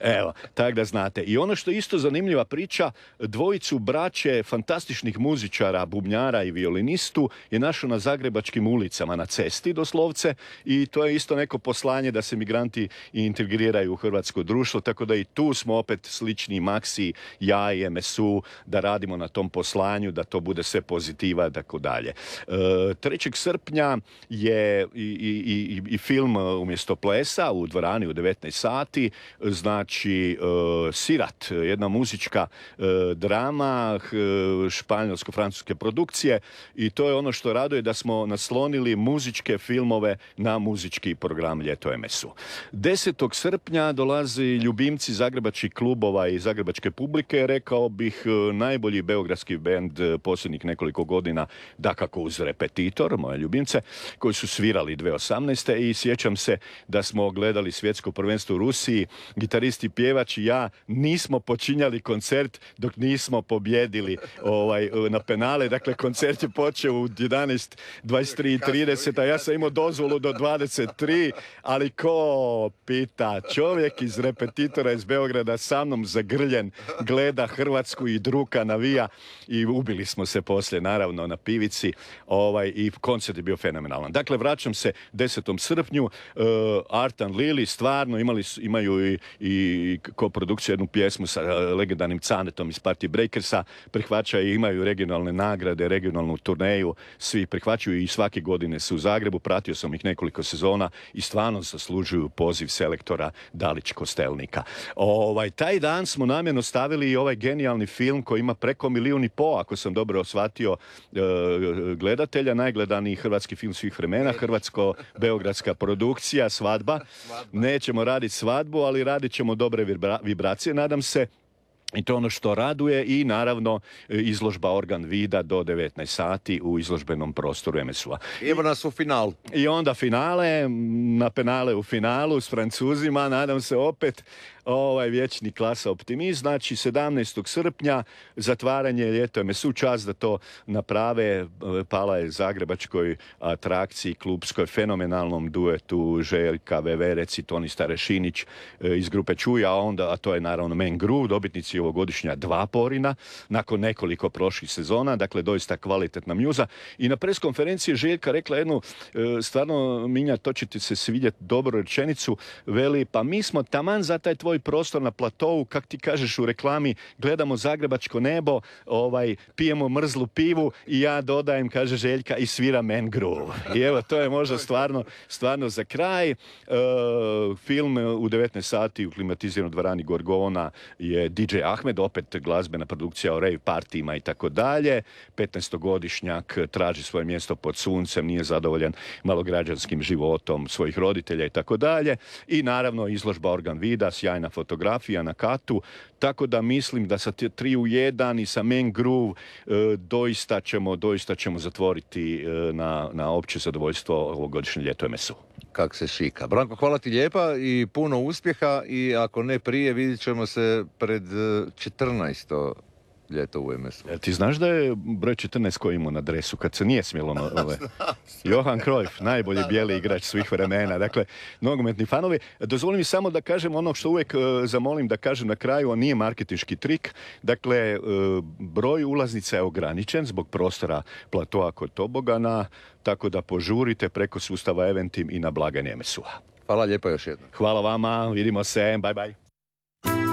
Evo, tako da znate. I ono što je isto zanimljiva priča, dvojicu braće fantastičnih muzičara, bubnjara i violinistu je našao na zagrebačkim ulicama, na cesti doslovce, i to je isto neko poslanje da se migranti integriraju u hrvatsko društvo, tako da i tu smo opet slični Maksi, ja i MSU, da radimo na tom poslanju, da to bude sve pozitiva i tako dalje. 3. srpnja je i film umjesto plesa u dvorani u 19 sati, znači Sirat, jedna muzička drama španjolsko-francuske produkcije, i to je ono što raduje, da smo naslonili muzičke filmove na muzički program Ljeto MSU. 10. srpnja dolazi ljubimci zagrebačkih klubova i zagrebačke publike, rekao bih najbolji beogradski bend posljednjih nekoliko godina, dakako uz Repetitor, moje ljubimce, koji su svirali 2018. i sjećam se da smo gledali svjetsko prvenstvo u Rusiji, gitaristi, pjevač i ja nismo počinjali koncert dok nismo pobjedili na penale. Dakle, koncert je počeo u 11:23:30, a ja sam imao dozvolu do 23, ali ko pita, čovjek iz Repetitora iz Beograda sa mnom zagrljen gleda Hrvatsku i druka, navija, i ubili smo se poslije naravno na pivici, i koncert je bio fenomenalan. Dakle, vraćam se 10. srpnju, Art and Lily stvarno imaju i koprodukciju, jednu pjesmu sa legendarnim Canetom iz Party Breakersa, prihvaćaju i imaju regionalne nagrade, regionalnu turneju, svi prihvaćaju i svake godine su u Zagrebu, pratio sam ih nekoliko sezona i stvarno zaslužuju poziv selektora Dalić Kostelnika. Taj dan smo namjerno stavili i ovaj genijalni film koji ima preko 1,5 milijuna, ako sam dobro shvatio, gledatelja, najgledaniji hrvatski film svih vremena, hrvatsko-beogradska produkcija, Svadba. Nećemo raditi svadbu, ali radit ćemo dobre vibracije, nadam se. I to ono što raduje, i naravno izložba Organ Vida do 19 sati u izložbenom prostoru MSU-a. Evo nas u finalu. I onda finale, na penale u finalu s Francuzima, nadam se opet vječni klasa optimist. Znači 17. srpnja zatvaranje Ljeto MSU, čas da to naprave, pala je zagrebačkoj atrakciji klubskoj, fenomenalnom duetu Željka Veverec i Toni Starešinić iz grupe Čuja, a to je naravno Man Groove, dobitnici ovogodišnja 2 Porina, nakon nekoliko prošlih sezona, dakle doista kvalitetna mjuza. I na preskonferenciji Željka rekla jednu, stvarno, Minja, to će ti se svidjeti, dobru rečenicu, veli, pa mi smo taman za taj tvoj prostor na platovu, kak ti kažeš u reklami, gledamo zagrebačko nebo, pijemo mrzlu pivu, i ja dodajem, kaže Željka, i svira Man Groove. I evo, to je možda stvarno za kraj. Film u 19 sati u klimatiziranoj dvorani Gorgona je DJ Ahmed, opet glazbena produkcija o rave partijima i tako dalje. 15-godišnjak traži svoje mjesto pod suncem, nije zadovoljan malograđanskim životom svojih roditelja i tako dalje. I naravno izložba Organ Vida, sjajna fotografija na katu, tako da mislim da sa 3 u 1 i sa Man Groove doista ćemo zatvoriti na opće zadovoljstvo ovogodišnje Ljeto MSU. Kak se šika. Branko, hvala ti lijepa i puno uspjeha, i ako ne prije, vidit ćemo se pred 14. Ljeto u MSU. Ti znaš da je broj 14 koji imao na dresu, kad se nije smjelo Johan Cruyff, najbolji bijeli igrač svih vremena. Dakle, nogometni fanovi. Dozvoli mi samo da kažem ono što uvijek zamolim da kažem na kraju, on nije marketinški trik. Dakle, broj ulaznica je ograničen zbog prostora platoa kod tobogana, tako da požurite preko sustava Eventim i na blagajni MSU-a. Hvala lijepo još jednom. Hvala vama, vidimo se, bye bye.